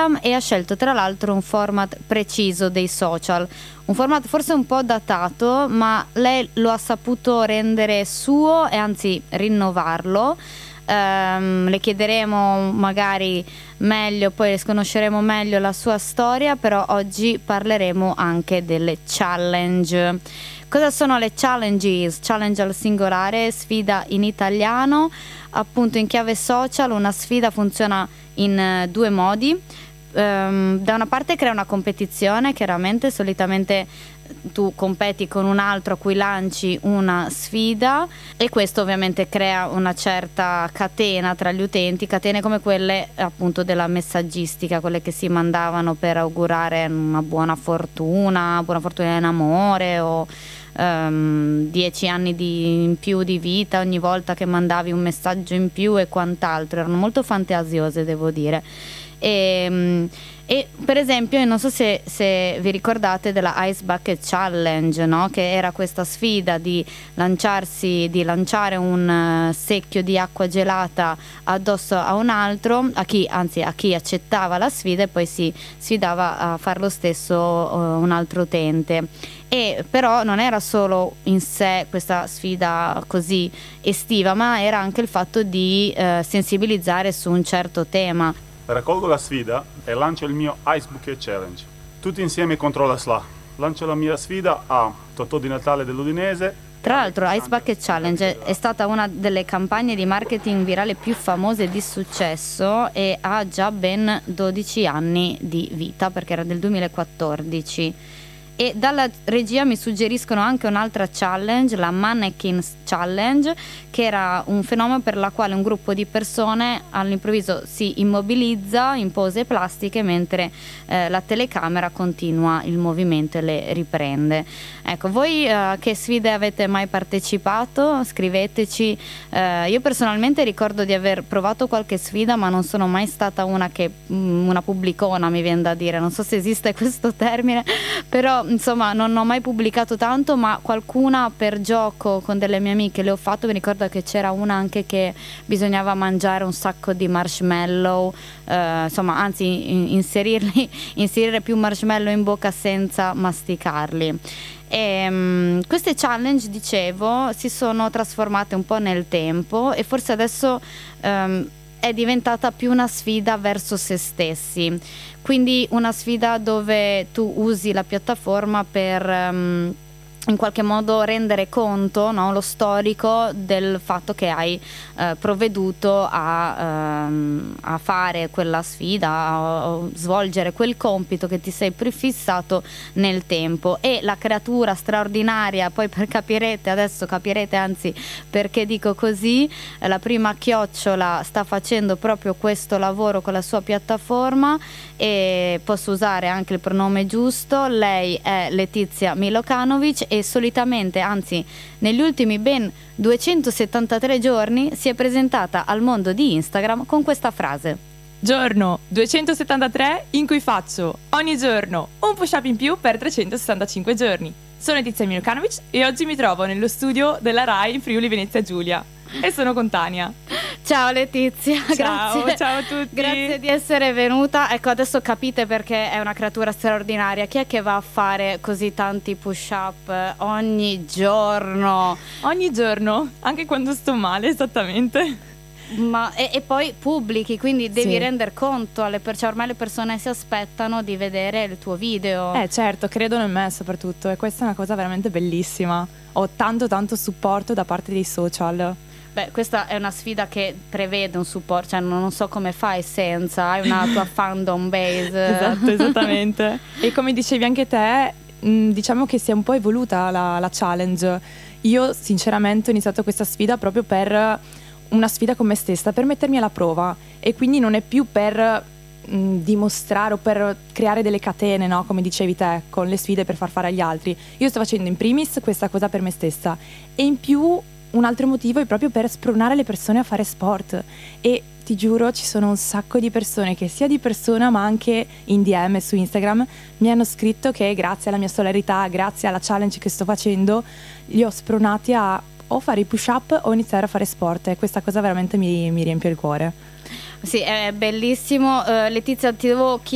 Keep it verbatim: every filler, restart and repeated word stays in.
Instagram e ha scelto tra l'altro un format preciso dei social, un format forse un po' datato, ma lei lo ha saputo rendere suo e anzi rinnovarlo. Um, le chiederemo magari meglio, poi conosceremo meglio la sua storia, però oggi parleremo anche delle challenge. Cosa sono le challenges? Challenge al singolare, sfida in italiano, appunto in chiave social. Una sfida funziona in uh, due modi. Um, da una parte crea una competizione, chiaramente solitamente tu competi con un altro a cui lanci una sfida e questo ovviamente crea una certa catena tra gli utenti, catene come quelle appunto della messaggistica, quelle che si mandavano per augurare una buona fortuna, buona fortuna in amore o um, dieci anni di, in più di vita ogni volta che mandavi un messaggio in più e quant'altro. Erano molto fantasiose, devo dire. E, e per esempio, non so se, se vi ricordate della Ice Bucket Challenge, no? Che era questa sfida di lanciarsi, di lanciare un uh, secchio di acqua gelata addosso a un altro, a chi, anzi a chi accettava la sfida, e poi si sfidava a fare lo stesso uh, un altro utente. E però non era solo in sé questa sfida così estiva, ma era anche il fatto di uh, sensibilizzare su un certo tema. Raccolgo la sfida e lancio il mio Ice Bucket Challenge. Tutti insieme contro la S L A. Lancio la mia sfida a Totò di Natale dell'Udinese. Tra l'altro Ice Bucket Challenge è stata una delle campagne di marketing virale più famose e di successo e ha già ben dodici anni di vita, perché era del duemilaquattordici. E dalla regia mi suggeriscono anche un'altra challenge, la Mannequins Challenge, che era un fenomeno per la quale un gruppo di persone all'improvviso si immobilizza in pose plastiche mentre eh, la telecamera continua il movimento e le riprende. Ecco, voi eh, che sfide avete mai partecipato? Scriveteci. Eh, io personalmente ricordo di aver provato qualche sfida, ma non sono mai stata una che mh, una pubblicona, mi viene da dire, non so se esiste questo termine, però insomma non ho mai pubblicato tanto, ma qualcuna per gioco con delle mie amiche le ho fatto. Mi ricordo che c'era una anche che bisognava mangiare un sacco di marshmallow, eh, insomma anzi inserirli, inserire più marshmallow in bocca senza masticarli. E, um, queste challenge, dicevo, si sono trasformate un po' nel tempo e forse adesso um, è diventata più una sfida verso se stessi, quindi una sfida dove tu usi la piattaforma per um, in qualche modo rendere conto, no, lo storico del fatto che hai eh, provveduto a, ehm, a fare quella sfida, a, a svolgere quel compito che ti sei prefissato nel tempo. E la creatura straordinaria, poi per capirete, adesso capirete anzi perché dico così, eh, la prima chiocciola sta facendo proprio questo lavoro con la sua piattaforma e posso usare anche il pronome giusto. Lei è Letizia Milokanovic e solitamente, anzi negli ultimi ben duecentosettantatré giorni, si è presentata al mondo di Instagram con questa frase: giorno duecentosettantatré in cui faccio ogni giorno un push up in più per trecentosessantacinque giorni. Sono Letizia Milokanovic e oggi mi trovo nello studio della Rai in Friuli Venezia Giulia e sono con Tania. Ciao Letizia, ciao, grazie. Ciao a tutti. Grazie di essere venuta. Ecco, adesso capite perché è una creatura straordinaria. Chi è che va a fare così tanti push up ogni giorno? Ogni giorno, anche quando sto male, esattamente. Ma e, e poi pubblichi, quindi devi sì. rendere conto alle persone, cioè ormai le persone si aspettano di vedere il tuo video. Eh certo, credono in me soprattutto, e questa è una cosa veramente bellissima. Ho tanto tanto supporto da parte dei social. Beh, questa è una sfida che prevede un supporto, cioè non so come fai senza, hai una tua fandom base. Esatto, esattamente. E come dicevi anche te, mh, diciamo che si è un po' evoluta la, la challenge. Io sinceramente ho iniziato questa sfida proprio per una sfida con me stessa, per mettermi alla prova, e quindi non è più per mh, dimostrare o per creare delle catene, no? Come dicevi te, con le sfide per far fare agli altri. Io sto facendo in primis questa cosa per me stessa, e in più un altro motivo è proprio per spronare le persone a fare sport. E ti giuro, ci sono un sacco di persone che sia di persona ma anche in D M su Instagram mi hanno scritto che grazie alla mia solarità, grazie alla challenge che sto facendo, li ho spronati a o fare i push up o iniziare a fare sport, e questa cosa veramente mi, mi riempie il cuore. Sì, è bellissimo. uh, Letizia, ti devo chiedere